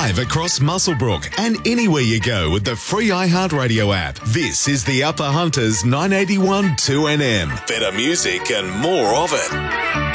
live across Muswellbrook and anywhere you go with the free iHeartRadio app. This is the Upper Hunters 981 2NM. Better music and more of it.